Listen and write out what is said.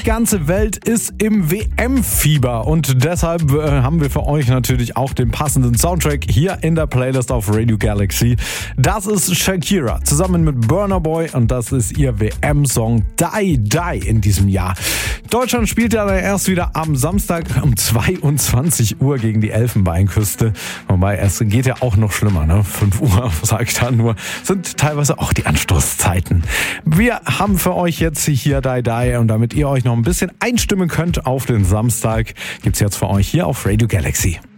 ganze Welt ist im WM-Fieber und deshalb haben wir für euch natürlich auch den passenden Soundtrack hier in der Playlist auf Radio Galaxy. Das ist Shakira zusammen mit Burna Boy und das ist ihr WM-Song Die Die in diesem Jahr. Deutschland spielt ja erst wieder am Samstag um 22 Uhr gegen die Elfenbeinküste. Wobei es geht ja auch noch schlimmer, ne? 5 Uhr, sage ich da nur, sind teilweise auch die Anstoßzeiten. Wir haben für euch jetzt hier Die Die und damit ihr euch noch ein bisschen einstimmen könnt auf den Samstag, gibt's jetzt für euch hier auf Radio Galaxy.